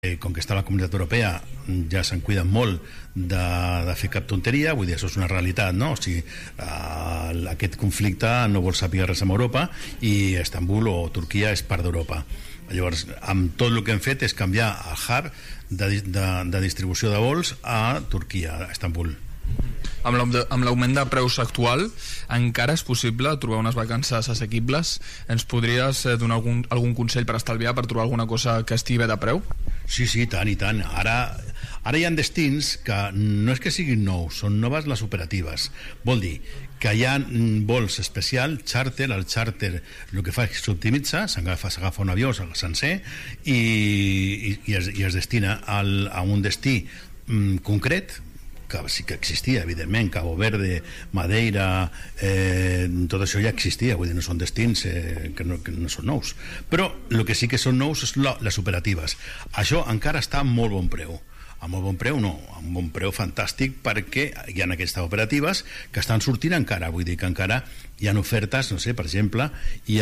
com que està la Comunitat Europea ja se'n cuiden molt de fer cap tonteria, vull dir, això és una realitat, no? O sigui, aquest conflicte no vol saber res amb Europa i Istanbul o Turquia és part d'Europa. Llavors, amb tot el que hem fet és canviar el hub de distribució de vols a Turquia, a Istanbul. Amb l'augment de preus actual encara és possible trobar unes vacances assequibles? Ens podries donar algun consell per estalviar, per trobar alguna cosa que estigui bé de preu? Sí, tant i tant. Ara hi ha destins que no és que siguin nous, són noves les operatives. Vol dir que hi ha vols especial, charter. El charter el que fa és s'optimitza, s'agafa un avió sencer i es destina a un destí concret, que sí que existia, evidentment, Cabo Verde, Madeira, tot això ja existia, vull dir, no són destins que no són nous. Però el que sí que són nous és les operatives. Això encara està a molt bon preu. A molt bon preu no, a un bon preu fantàstic, perquè hi ha aquestes operatives que estan sortint encara, vull dir que encara hi ha ofertes, no sé, per exemple, hi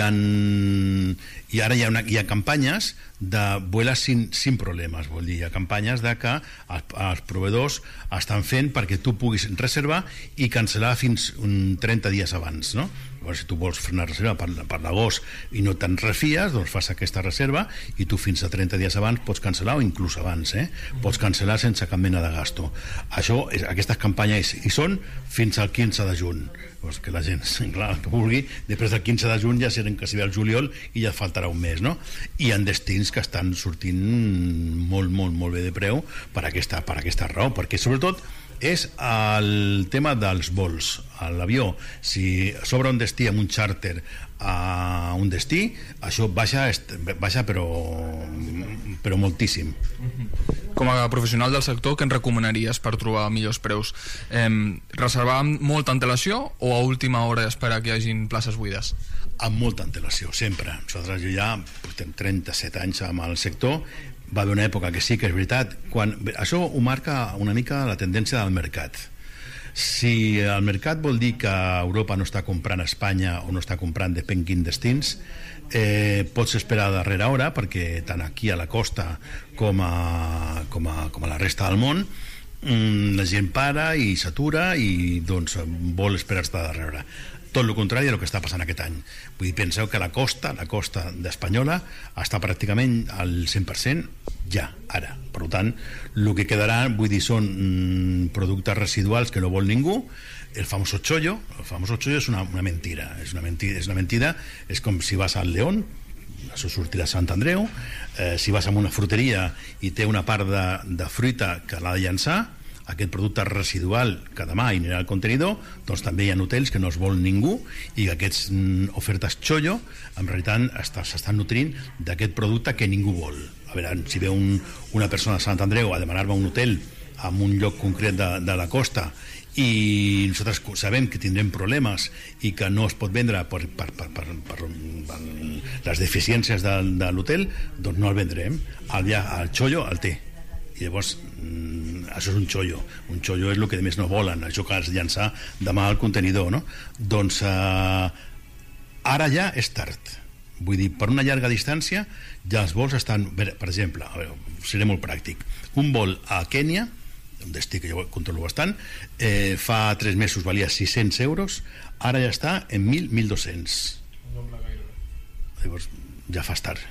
ha campanyes de vuelas sin problemes, vol dir, hi ha campanyes de que els proveïdors estan fent perquè tu puguis reservar i cancel·lar fins 30 dies abans, no? Llavors, si tu vols fer una reserva per l'agost i no te'n refies, doncs fas aquesta reserva i tu fins a 30 dies abans pots cancel·lar, o inclús abans, pots cancel·lar sense cap mena de gasto. Aquestes campanyes hi són fins al 15 de juny. Doncs que la gent, clar, que vulgui, després del 15 de juny ja serem quasi bé al juliol i ja faltarà un mes, no? I hi ha destins que estan sortint molt, molt, molt bé de preu per aquesta raó, perquè sobretot és el tema dels vols. A l'avió, si s'obre un destí amb un charter a un destí, això baixa però moltíssim. Com a professional del sector, què ens recomanaries per trobar millors preus? Reservar amb molta antelació o a última hora esperar que hi hagin places buides? Amb molta antelació, sempre. Nosaltres ja portem 37 anys amb el sector. Va haver una època que sí que és veritat, això ho marca una mica la tendència del mercat. Si el mercat vol dir que Europa no està comprant a Espanya o no està comprant depèn quin destins, pots esperar a darrera hora, perquè tant aquí a la costa com a la resta del món la gent para i s'atura i doncs vol esperar a darrera hora. Tot el contrari del que està passant aquest any. Vull dir, penseu que la costa d'Espanyola està pràcticament al 100% ja, ara. Per tant, el que quedarà, vull dir, són productes residuals que no vol ningú. El famoso chollo és una mentira. És una mentida. És com si vas al León, això sortirà a Sant Andreu, si vas a una fruteria i té una part de fruita que l'ha de llançar, aquest producte residual que demà anirà al contenidor, doncs també hi ha hotels que no es vol ningú i aquestes ofertes chollo en realitat s'estan nutrint d'aquest producte que ningú vol. A veure, si ve una persona a Sant Andreu a demanar-me un hotel en un lloc concret de la costa i nosaltres sabem que tindrem problemes i que no es pot vendre per les deficiències de l'hotel, doncs no el vendrem. El chollo el té. I llavors això és un chollo és el que més no volen, això que has de llançar demà al contenidor, no? Doncs ara ja és tard, vull dir, per una llarga distància ja els vols estan, per exemple, seré molt pràctic, un vol a Kènia, un destí que jo controlo bastant, fa 3 mesos valia 600 euros, ara ja està en 1.200. Llavors ja fas tard.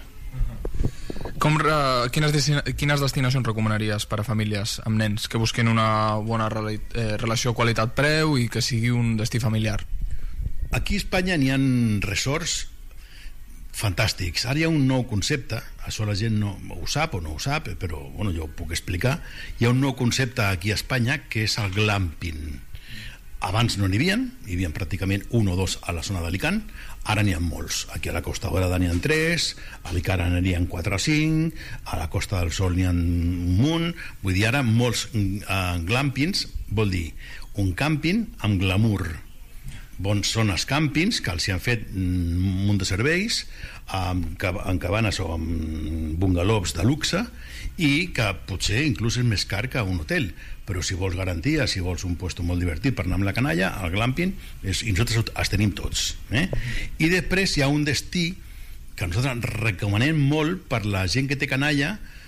Quines destinacions recomanaries per a famílies amb nens que busquin una bona relació qualitat-preu i que sigui un destí familiar? Aquí a Espanya n'hi ha resorts fantàstics. Ara hi ha un nou concepte, això la gent no ho sap o no ho sap, però bueno, jo ho puc explicar. Hi ha un nou concepte aquí a Espanya que és el glamping. Abans no n'hi havia pràcticament 1 o 2 a la zona d'Alicant, ara n'hi ha molts. Aquí a la Costa Daurada n'hi ha 3, a Alicant n'hi ha 4 o 5, a la Costa del Sol n'hi ha un munt. Vull dir, ara molts glampings vol dir un càmping amb glamour. Bons són els càmpings que els hi han fet un munt de serveis amb cabanes o amb bungalows de luxe i que potser inclús és més car que un hotel, però si vols garantia, si vols un lloc molt divertit per anar amb la canalla, el glamping i nosaltres els tenim tots, I després hi ha un destí que nosaltres recomanem molt per la gent que té canalla,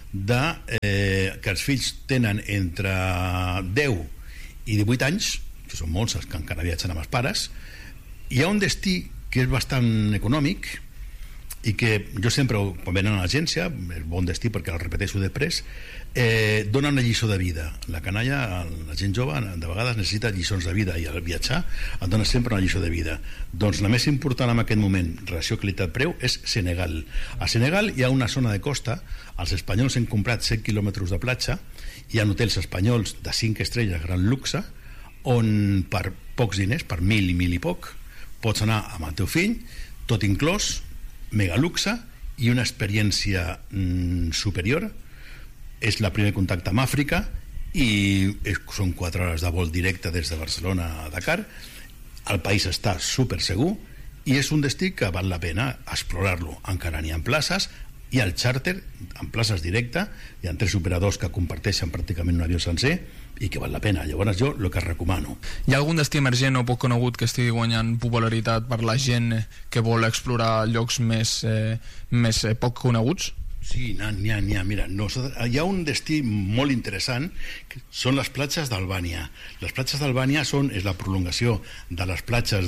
que els fills tenen entre 10 i 18 anys, que són molts els que encara viatgen amb els pares. Hi ha un destí que és bastant econòmic i que jo sempre, quan venen a l'agència, és bon destí perquè el repeteixo després, dona una lliçó de vida. La canalla, la gent jove, de vegades necessita lliçons de vida, i al viatjar et dona sempre una lliçó de vida. Doncs la més important en aquest moment, relació qualitat-preu, és Senegal. A Senegal hi ha una zona de costa, els espanyols han comprat 7 quilòmetres de platja, hi ha hotels espanyols de 5 estrelles, gran luxe, on per pocs diners, per 1.000 i 1.000 i poc, pots anar amb el teu fill, tot inclòs, megaluxe i una experiència superior. És el primer contacte amb Àfrica i són 4 hores de vol directe des de Barcelona a Dakar. El país està super segur i és un destí que val la pena explorar-lo. Encara n'hi ha places, hi ha el xàrter en places directe, hi ha 3 operadors que comparteixen pràcticament un avió sencer i que val la pena. Llavors jo el que recomano. Hi ha algun destí emergent o poc conegut que estigui guanyant popularitat per la gent que vol explorar llocs més poc coneguts? Sí, n'hi ha. Mira, hi ha un destí molt interessant, que són les platges d'Albània. Les platges d'Albània és la prolongació de les platges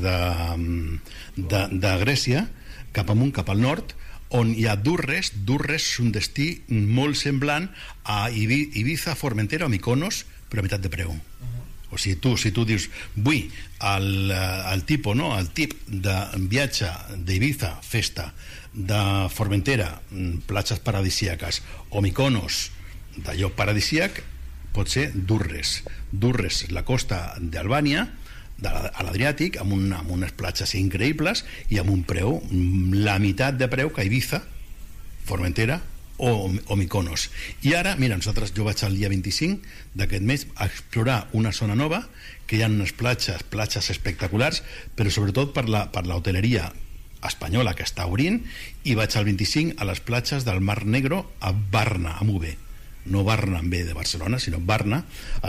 de Grècia cap amunt, cap al nord, on hi ha Durres. Durres és un destí molt semblant a Ibiza, Formentera o Mykonos, però a meitat de preu. O sigui, si tu dius, vull el tip de viatge d'Ibiza, festa, de Formentera, platges paradisíaques, o Mykonos, de lloc paradisíac, pot ser Durres. Durres, la costa d'Albània, a l'Adriàtic, amb unes platges increïbles i amb un preu, la meitat de preu que Ibiza, Formentera o Mykonos. I ara, mira, jo vaig el dia 25 d'aquest mes a explorar una zona nova, que hi ha unes platges espectaculars, però sobretot per l'hoteleria espanyola que està obrint, i vaig al 25 a les platges del Mar Negro a Varna, amb V. No Varna amb V de Barcelona, sinó Varna,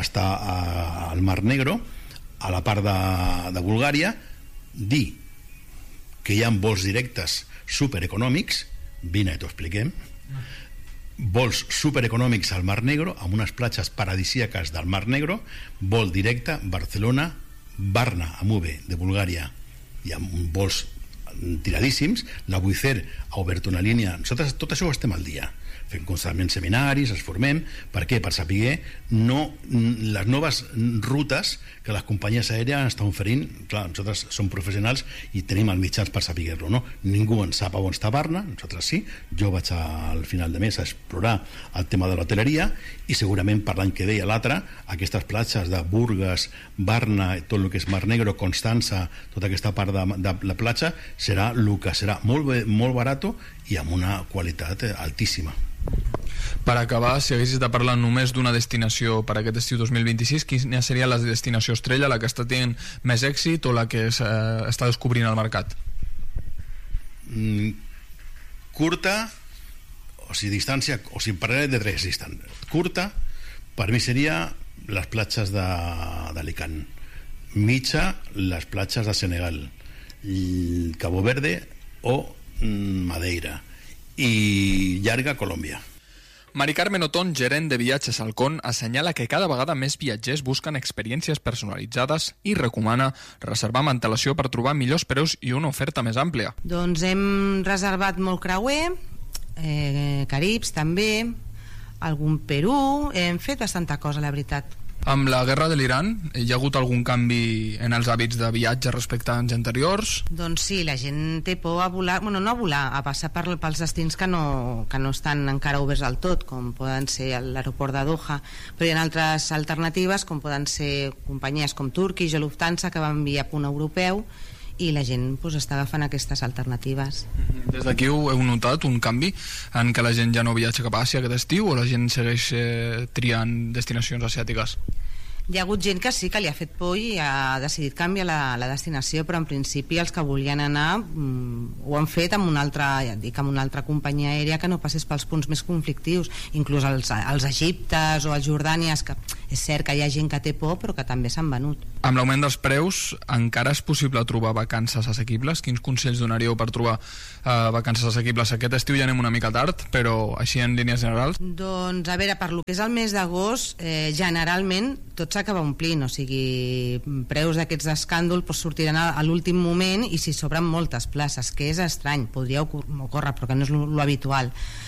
està al Mar Negro, a la part de Bulgària. Dir que hi ha vols directes supereconòmics, vine i t'ho expliquem, vols supereconòmics al Mar Negro, amb unes platges paradisíaques del Mar Negro, vol directe Barcelona, Varna, amb V, de Bulgària, i amb vols tiradíssims. La Wizzair ha obert una línia. Nosaltres tot això ho estem al dia, fem constantment seminaris, ens formem. Per què? Per saber les noves rutes que les companyies aèries estan oferint. Clar, nosaltres som professionals i tenim els mitjans per saber-lo, no? Ningú en sap on està Varna, nosaltres sí. Jo vaig al final de mes a explorar el tema de l'hoteleria, i segurament per l'any que ve i l'altre, aquestes platges de Burgas, Varna, tot el que és Mar Negro, Constança, tota aquesta part de la platja, serà el que serà molt barat i amb una qualitat altíssima. Per acabar, si haguessis de parlar només d'una destinació per aquest estiu 2026, quina seria la destinació estrella, la que està tenint més èxit o la que està descobrint el mercat? Curta, o sigui, distància, o sigui, parlaré de 3 distàncies. Curta, per mi seria les platges d'Alicant. Mitja, les platges de Senegal, Cabo Verde o Madeira. I llarga, Colòmbia. Mari Carmen Otón, gerent de viatges Halcón, assenyala que cada vegada més viatgers busquen experiències personalitzades i recomana reservar amb antelació per trobar millors preus i una oferta més àmplia. Doncs hem reservat molt creuer, Caribs també, algun Perú, hem fet bastanta cosa, la veritat. Amb la guerra de l'Iran, hi ha hagut algun canvi en els hàbits de viatge respecte a anys anteriors? Doncs sí, la gent té por a volar, bueno, no a volar, a passar pels destins que no estan encara oberts del tot, com poden ser l'aeroport de Doha, però hi ha altres alternatives, com poden ser companyies com Turkish o Lufthansa, que van via punt europeu, i la gent està agafant aquestes alternatives. Des d'aquí heu notat un canvi en què la gent ja no viatja cap a Àsia aquest estiu, o la gent segueix triant destinacions asiàtiques? Hi ha hagut gent que sí que li ha fet por i ha decidit canviar la destinació, però en principi els que volien anar ho han fet amb una altra companyia aèria que no passés pels punts més conflictius, inclús els Egiptes o els Jordànies, que és cert que hi ha gent que té por però que també s'han venut. Amb l'augment dels preus encara és possible trobar vacances assequibles? Quins consells donaríeu per trobar vacances assequibles? Aquest estiu ja anem una mica tard, però així en línies generals? Doncs a veure, per lo que és el mes d'agost, generalment tot s'acaba omplint, o sigui, preus d'aquests d'escàndol sortiran a l'últim moment i s'hi sobren moltes places, que és estrany, podria ocórrer, però que no és lo habitual.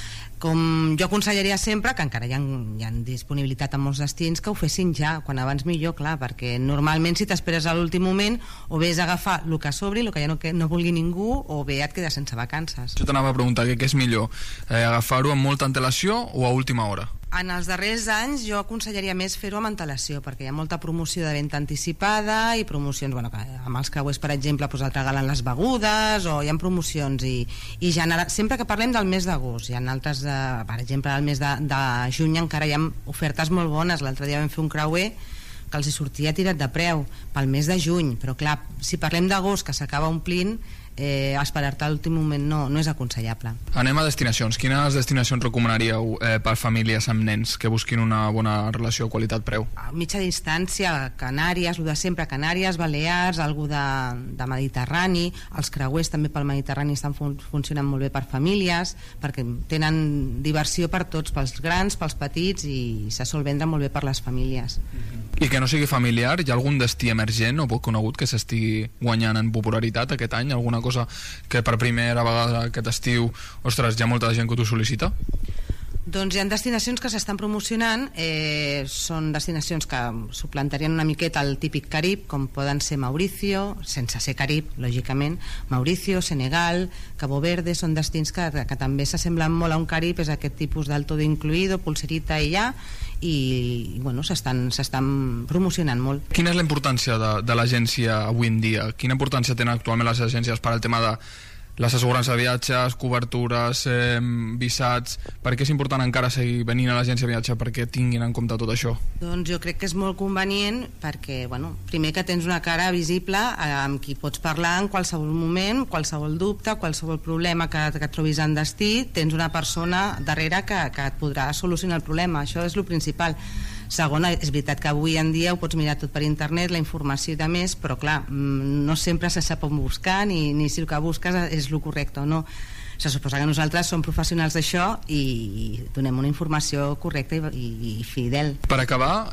Com jo aconsellaria sempre, que encara hi ha disponibilitat en molts destins, que ho fessin ja, quan abans millor, clar, perquè normalment si t'esperes a l'últim moment o bé és agafar el que sobri, el que ja no vulgui ningú, o bé et quedes sense vacances. Jo t'anava a preguntar què és millor, agafar-ho amb molta antelació o a última hora? En els darrers anys jo aconsellaria més fer-ho amb antelació, perquè hi ha molta promoció de venda anticipada i promocions, amb els creuers, per exemple, et regalen les begudes, o hi ha promocions i sempre que parlem del mes d'agost, hi ha altres, per exemple, el mes de juny encara hi ha ofertes molt bones. L'altre dia vam fer un creuer que els hi sortia tirat de preu pel mes de juny, però clar, si parlem d'agost que s'acaba omplint, esperar-te a l'últim moment no és aconsellable. Anem a destinacions. Quines destinacions recomanaríeu per famílies amb nens que busquin una bona relació qualitat-preu? A mitja distància, Canàries, el de sempre, Canàries, Balears, algú de Mediterrani. Els creuers també pel Mediterrani estan funcionant molt bé per famílies, perquè tenen diversió per tots, pels grans, pels petits, i se sol vendre molt bé per les famílies. I que no sigui familiar, hi ha algun destí emergent o poc conegut que s'estigui guanyant en popularitat aquest any? Alguna cosa que per primera vegada aquest estiu, ostres, hi ha molta gent que t'ho sol·licita? Doncs hi ha destinacions que s'estan promocionant, són destinacions que suplantarien una miqueta el típic Carib, com poden ser Mauricio, sense ser Carib, lògicament, Mauricio, Senegal, Cabo Verde, són destins que també s'assemblen molt a un Carib, és aquest tipus del todo incluido, pulserita i ja, i bueno, s'estan promocionant molt. Quina és la importància de l'agència avui en dia? Quina importància tenen actualment les agències per al tema de les assegurances de viatges, cobertures, visats? Per què és important encara seguir venint a l'agència de viatge perquè tinguin en compte tot això? Doncs jo crec que és molt convenient perquè, primer que tens una cara visible amb qui pots parlar en qualsevol moment, qualsevol dubte, qualsevol problema que et trobis en destí, tens una persona darrere que et podrà solucionar el problema. Això és el principal. Segona, és veritat que avui en dia ho pots mirar tot per internet, la informació i de més, però clar, no sempre se sap on buscar ni si el que busques és el correcte o no. Se suposa que nosaltres som professionals d'això i donem una informació correcta i fidel. Per acabar,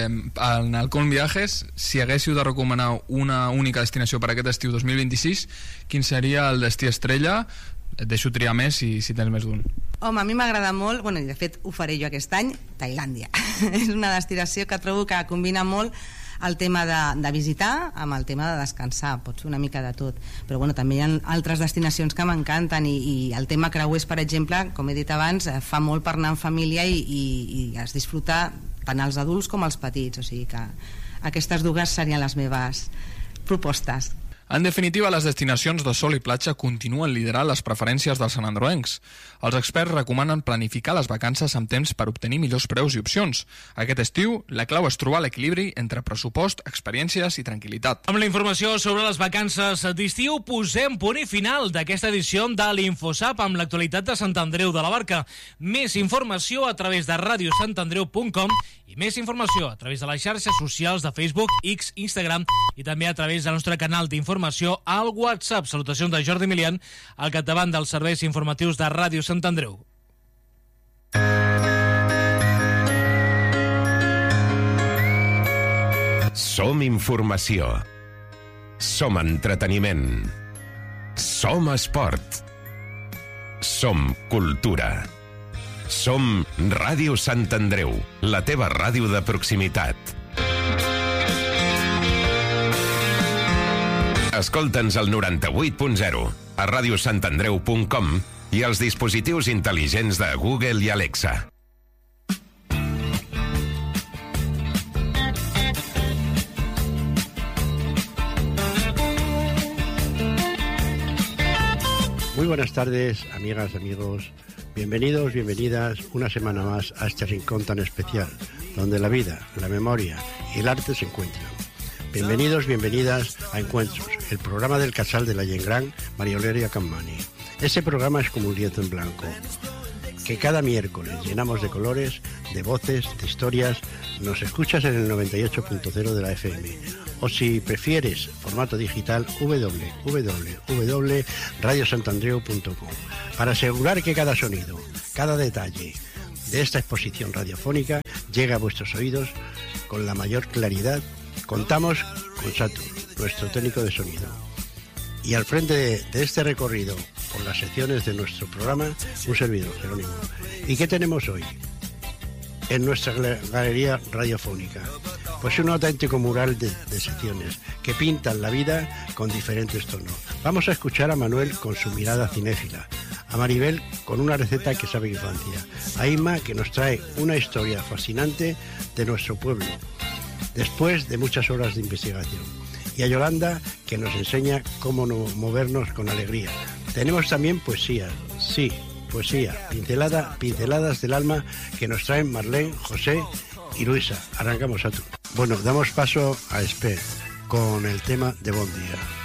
en Halcón Viajes, si haguéssiu de recomanar una única destinació per aquest estiu 2026, quin seria el destí estrella? Et deixo triar més si tens més d'un. Home, a mi m'agrada molt, i de fet ho faré jo aquest any, Tailàndia. És una destinació que trobo que combina molt el tema de visitar amb el tema de descansar, pot ser una mica de tot, però també hi ha altres destinacions que m'encanten i el tema creuers, per exemple, com he dit abans, fa molt per anar en família i es disfruta tant els adults com els petits, o sigui que aquestes dues serien les meves propostes. En definitiva, les destinacions de sol i platja continuen liderant les preferències dels sanandroencs. Els experts recomanen planificar les vacances amb temps per obtenir millors preus i opcions. Aquest estiu, la clau és trobar l'equilibri entre pressupost, experiències i tranquil·litat. Amb la informació sobre les vacances d'estiu, posem punt i final d'aquesta edició de l'Infosap amb l'actualitat de Sant Andreu de la Barca. Més informació a través de radiosantandreu.com i més informació a través de les xarxes socials de Facebook, X, Instagram i també a través del nostre canal d'informació al WhatsApp. Salutacions de Jordi Milian, al capdavant dels serveis informatius de Ràdio Sant Andreu. Som informació. Som entreteniment. Som esport. Som cultura. Som Ràdio Sant Andreu, la teva ràdio de proximitat. Escolta'ns al 98.0, a radiosantandreu.com i als dispositius intel·ligents de Google i Alexa. Muy buenas tardes, amigas, amigos. Bienvenidos, bienvenidas una semana más a este rincón tan especial. donde la vida, la memoria y el arte se encuentran. Bienvenidos, bienvenidas a Encuentros, el programa del Casal de la Gent María Oleria Campmany. Este programa es como un lienzo en blanco, que cada miércoles llenamos de colores, de voces, de historias. Nos escuchas en el 98.0 de la FM. O si prefieres, formato digital, www.radiosantandreu.com, para asegurar que cada sonido, cada detalle de esta exposición radiofónica llega a vuestros oídos con la mayor claridad. Contamos con Satur, nuestro técnico de sonido. Y al frente de este recorrido por las secciones de nuestro programa, un servidor, Jerónimo. ¿Y qué tenemos hoy en nuestra galería radiofónica? Pues un auténtico mural de secciones que pintan la vida con diferentes tonos. Vamos a escuchar a Manuel con su mirada cinéfila, a Maribel con una receta que sabe infancia, a Inma que nos trae una historia fascinante de nuestro pueblo, después de muchas horas de investigación, y a Yolanda que nos enseña cómo movernos con alegría. Tenemos también poesía, sí, poesía, pinceladas del alma que nos traen Marlene, José y Luisa. Arrancamos a tú. Bueno, damos paso a Esper con el tema de Bon Día.